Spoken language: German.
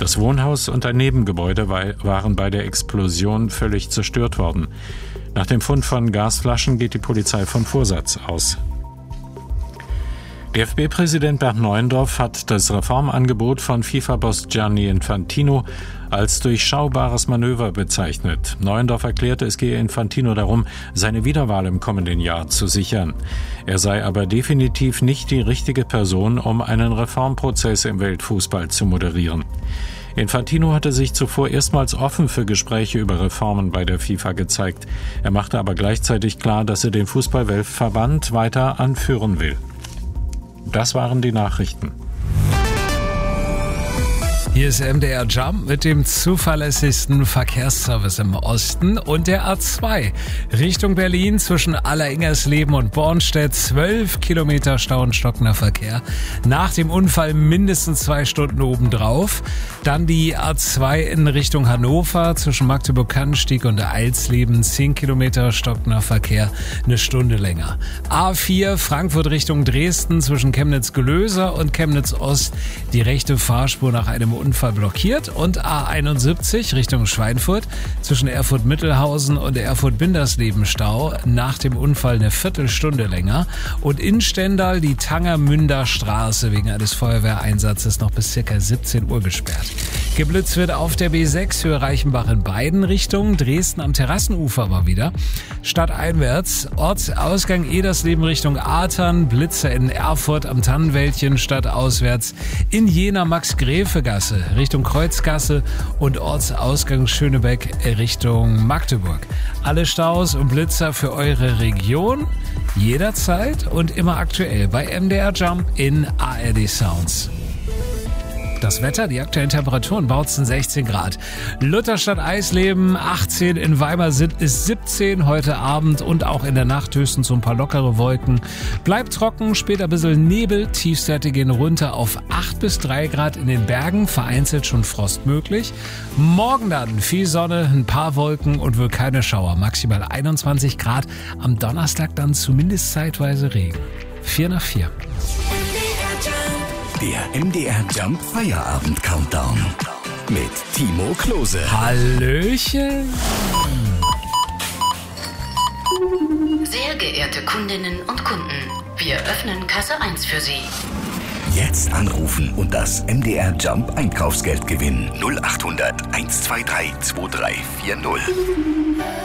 Das Wohnhaus und ein Nebengebäude waren bei der Explosion völlig zerstört worden. Nach dem Fund von Gasflaschen geht die Polizei von Vorsatz aus. DFB-Präsident Bernd Neuendorf hat das Reformangebot von FIFA-Boss Gianni Infantino als durchschaubares Manöver bezeichnet. Neuendorf erklärte, es gehe Infantino darum, seine Wiederwahl im kommenden Jahr zu sichern. Er sei aber definitiv nicht die richtige Person, um einen Reformprozess im Weltfußball zu moderieren. Infantino hatte sich zuvor erstmals offen für Gespräche über Reformen bei der FIFA gezeigt. Er machte aber gleichzeitig klar, dass er den Fußball-Weltverband weiter anführen will. Das waren die Nachrichten. Hier ist MDR Jump mit dem zuverlässigsten Verkehrsservice im Osten und der A2 Richtung Berlin zwischen Alleringgersleben und Bornstedt. 12 Kilometer Stau und stockender Verkehr. Nach dem Unfall mindestens 2 Stunden obendrauf. Dann die A2 in Richtung Hannover zwischen Magdeburg-Kannenstieg und Eilsleben. 10 Kilometer stockender Verkehr, eine Stunde länger. A4 Frankfurt Richtung Dresden zwischen Chemnitz-Gelöser und Chemnitz-Ost. Die rechte Fahrspur nach einem Unfall blockiert und A71 Richtung Schweinfurt zwischen Erfurt-Mittelhausen und Erfurt-Bindersleben Stau, nach dem Unfall eine Viertelstunde länger und in Stendal die Tangermünder Straße wegen eines Feuerwehreinsatzes noch bis ca. 17 Uhr gesperrt. Geblitzt wird auf der B6 Höhe Reichenbach in beiden Richtungen, Dresden am Terrassenufer aber wieder. Stadteinwärts, Ortsausgang Edersleben Richtung Atern, Blitzer in Erfurt am Tannenwäldchen, stadtauswärts in Jena Max-Gräfe-Gasse Richtung Kreuzgasse und Ortsausgang Schönebeck Richtung Magdeburg. Alle Staus und Blitzer für eure Region jederzeit und immer aktuell bei MDR Jump in ARD Sounds. Das Wetter, die aktuellen Temperaturen, Bautzen 16 Grad. Lutherstadt Eisleben 18, in Weimar ist 17 heute Abend und auch in der Nacht höchstens so ein paar lockere Wolken. Bleibt trocken, später ein bisschen Nebel, Tiefstwerte gehen runter auf 8 bis 3 Grad in den Bergen, vereinzelt schon Frost möglich. Morgen dann viel Sonne, ein paar Wolken und wohl keine Schauer, maximal 21 Grad. Am Donnerstag dann zumindest zeitweise Regen. 4 nach 4. Der MDR Jump Feierabend Countdown mit Timo Klose. Hallöchen. Sehr geehrte Kundinnen und Kunden, wir öffnen Kasse 1 für Sie. Jetzt anrufen und das MDR Jump Einkaufsgeld gewinnen. 0800 123 2340.